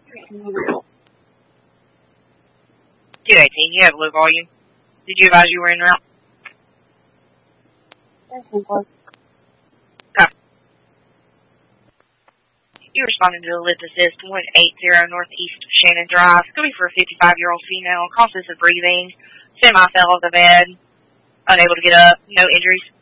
218, you have low volume. Did you advise you were en route? Okay. You responded to the lift assist 180 Northeast Shannon Drive. It's going to be for a 55-year-old female. Conscious of breathing. Semi fell off the bed. Unable to get up. No injuries.